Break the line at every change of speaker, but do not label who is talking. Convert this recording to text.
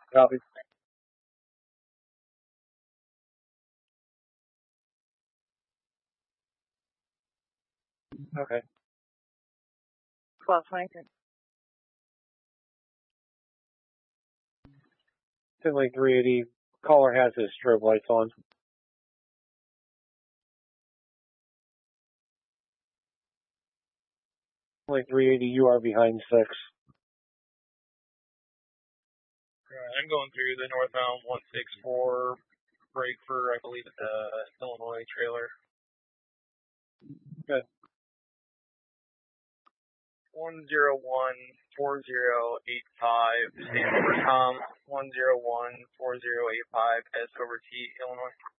Copy. Okay.
12:23.
Finley 380, caller has his strobe lights on. Finley 380, you are behind 6.
I'm going through the northbound 164 break for, I believe, the Illinois trailer.
Good.
1014085, stand over Tom. 1014085, S over T, Illinois.